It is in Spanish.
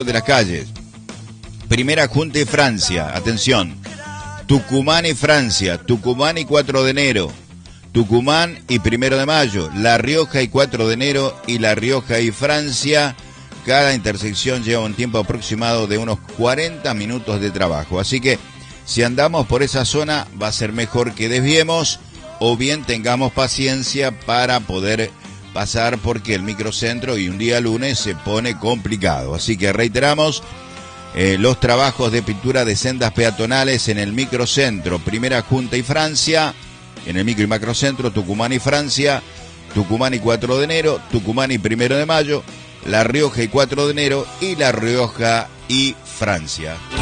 de las calles. Primera Junta y Francia, atención. Tucumán y Francia, Tucumán y 4 de enero. Tucumán y 1 de mayo. La Rioja y 4 de enero y La Rioja y Francia. Cada intersección lleva un tiempo aproximado de unos 40 minutos de trabajo. Así que si andamos por esa zona va a ser mejor que desviemos o bien tengamos paciencia para poder pasar porque el microcentro y un día lunes se pone complicado. Así que reiteramos los trabajos de pintura de sendas peatonales en el microcentro, Primera Junta y Francia, en el micro y macrocentro, Tucumán y Francia, Tucumán y 4 de enero, Tucumán y 1 de mayo, La Rioja y 4 de enero y La Rioja y Francia.